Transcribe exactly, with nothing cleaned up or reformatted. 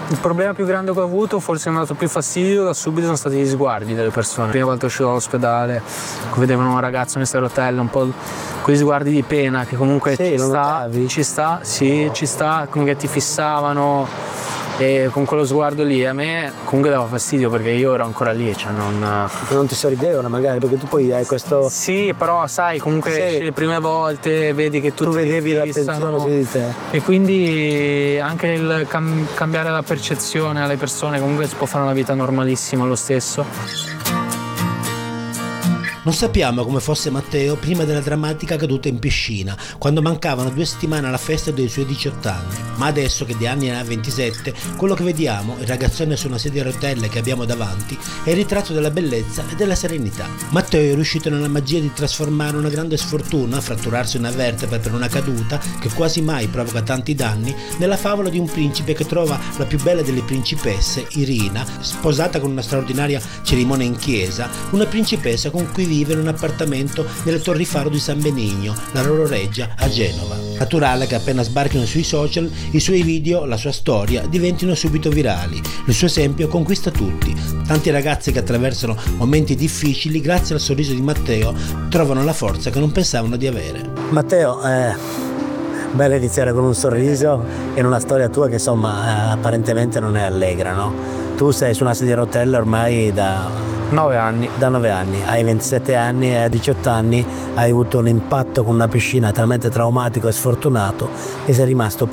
Il problema più grande che ho avuto, forse mi ha dato più fastidio da subito, sono stati gli sguardi delle persone. La prima volta uscito dall'ospedale, vedevano un ragazzo nelle rotelle, un po' quegli sguardi di pena che comunque sì, ci sta, ci sta, sì, ci sta, comunque ti fissavano. E con quello sguardo lì a me comunque dava fastidio perché io ero ancora lì, cioè non... non ti sorridevano magari perché tu poi hai questo... Sì, però sai, comunque sì. Le prime volte vedi che tu, tu vedevi l'attenzione su di te e quindi anche il cam- cambiare la percezione alle persone comunque si può fare una vita normalissima lo stesso. Non sappiamo come fosse Matteo prima della drammatica caduta in piscina, quando mancavano due settimane alla festa dei suoi diciotto anni. Ma adesso che di anni ne ha ventisette, quello che vediamo, il ragazzone su una sedia a rotelle che abbiamo davanti, è il ritratto della bellezza e della serenità. Matteo è riuscito nella magia di trasformare una grande sfortuna, fratturarsi una vertebra per una caduta che quasi mai provoca tanti danni, nella favola di un principe che trova la più bella delle principesse, Irina, sposata con una straordinaria cerimonia in chiesa, una principessa con cui vive in un appartamento nelle Torri Faro di San Benigno, la loro reggia a Genova. Naturale che appena sbarchino sui social i suoi video, la sua storia diventino subito virali. Il suo esempio conquista tutti. Tanti ragazzi che attraversano momenti difficili grazie al sorriso di Matteo trovano la forza che non pensavano di avere. Matteo, eh, bello iniziare con un sorriso in una storia tua che insomma eh, apparentemente non è allegra, no? Tu sei su una sedia a rotelle ormai da nove anni. Da nove anni, hai ventisette anni e a diciotto anni hai avuto un impatto con una piscina talmente traumatico e sfortunato che sei rimasto